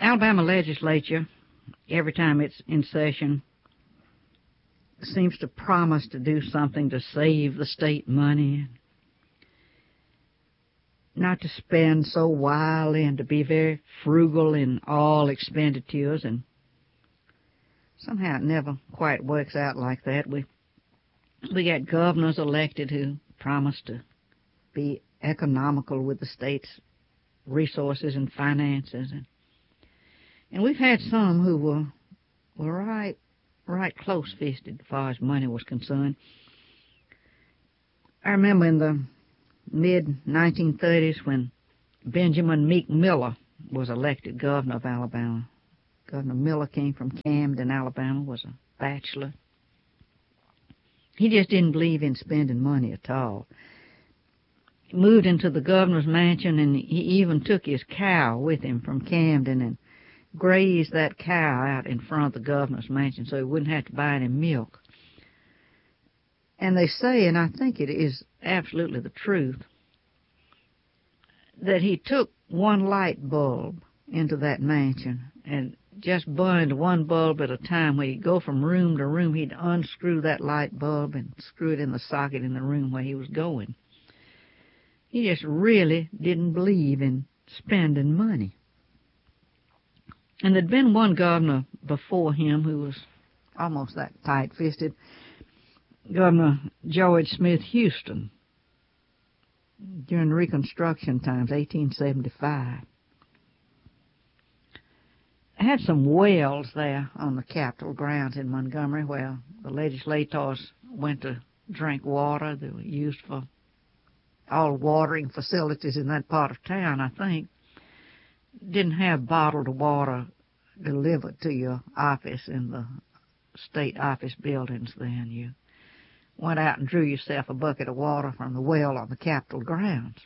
Alabama legislature, every time it's in session, seems to promise to do something to save the state money, not to spend so wildly and to be very frugal in all expenditures, and somehow it never quite works out like that. We got governors elected who promise to be economical with the state's resources and finances, and we've had some who were right close-fisted as far as money was concerned. I remember in the mid-1930s when Benjamin Meek Miller was elected governor of Alabama. Governor Miller came from Camden, Alabama, was a bachelor. He just didn't believe in spending money at all. He moved into the governor's mansion, and he even took his cow with him from Camden and grazed that cow out in front of the governor's mansion so he wouldn't have to buy any milk. And they say, and I think it is absolutely the truth, that he took one light bulb into that mansion and just burned one bulb at a time. Where he'd go from room to room, he'd unscrew that light bulb and screw it in the socket in the room where he was going. He just really didn't believe in spending money. And there'd been one governor before him who was almost that tight-fisted, Governor George Smith Houston, during Reconstruction times, 1875. I had some wells there on the Capitol grounds in Montgomery where the legislators went to drink water. They were used for all watering facilities in that part of town, I think. Didn't have bottled water delivered to your office in the state office buildings then. You went out and drew yourself a bucket of water from the well on the Capitol grounds.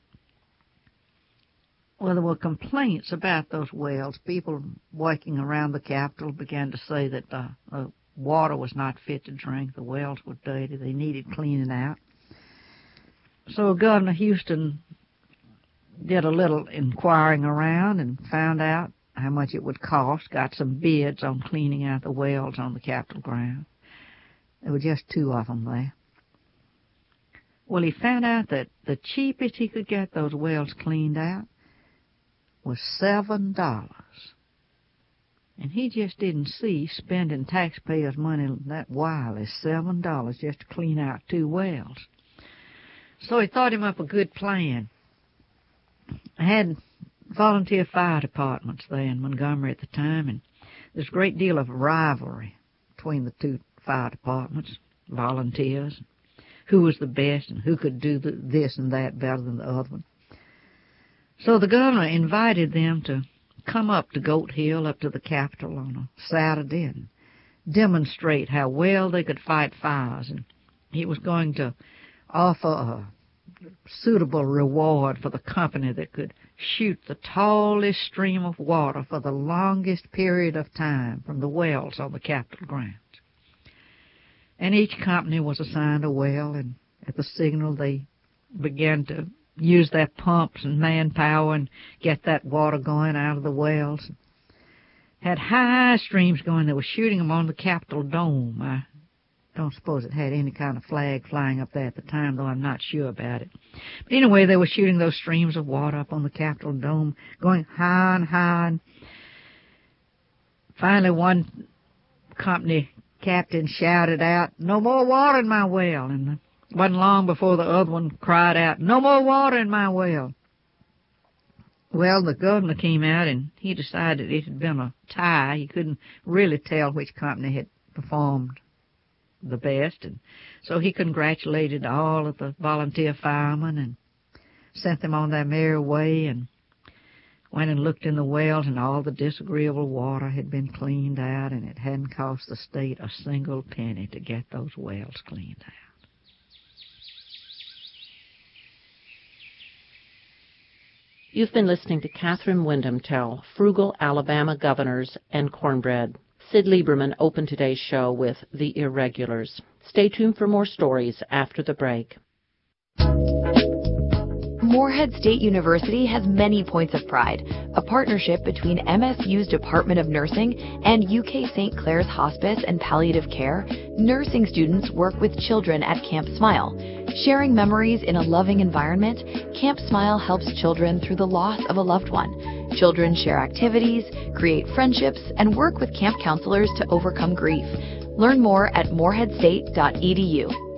Well, there were complaints about those wells. People working around the Capitol began to say that the water was not fit to drink. The wells were dirty. They needed cleaning out. So Governor Houston did a little inquiring around and found out how much it would cost, got some bids on cleaning out the wells on the Capitol grounds. There were just 2 of them there. Well, he found out that the cheapest he could get those wells cleaned out was $7. And he just didn't see spending taxpayers' money that wildly, $7 just to clean out 2 wells. So he thought him up a good plan. I had volunteer fire departments there in Montgomery at the time, and there's a great deal of rivalry between the 2 fire departments, volunteers, who was the best and who could do this and that better than the other one. So the governor invited them to come up to Goat Hill, up to the Capitol on a Saturday and demonstrate how well they could fight fires. And he was going to offer a suitable reward for the company that could shoot the tallest stream of water for the longest period of time from the wells on the Capitol grounds. And each company was assigned a well, and at the signal they began to use their pumps and manpower and get that water going out of the wells. Had high streams going. They were shooting them on the Capitol dome. I don't suppose it had any kind of flag flying up there at the time, though I'm not sure about it. But anyway, they were shooting those streams of water up on the Capitol dome, going high and high. And finally, one company captain shouted out, "No more water in my well." And it wasn't long before the other one cried out, "No more water in my well." Well, the governor came out, and he decided it had been a tie. He couldn't really tell which company had performed the best, and so he congratulated all of the volunteer firemen and sent them on their merry way, and went and looked in the wells, and all the disagreeable water had been cleaned out, and it hadn't cost the state a single penny to get those wells cleaned out. You've been listening to Catherine Wyndham tell Frugal Alabama Governors and Cornbread. Sid Lieberman opened today's show with The Irregulars. Stay tuned for more stories after the break. Morehead State University has many points of pride. A partnership between MSU's Department of Nursing and UK St. Clair's Hospice and Palliative Care, nursing students work with children at Camp Smile. Sharing memories in a loving environment, Camp Smile helps children through the loss of a loved one. Children share activities, create friendships, and work with camp counselors to overcome grief. Learn more at moreheadstate.edu.